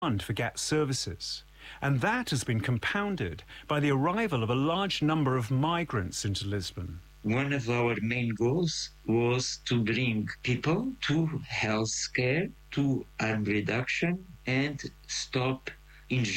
demand for GATT services. And that has been compounded by the arrival of a large number of migrants into Lisbon. One of our main goals was to bring people to health care, to harm reduction, and stop injury.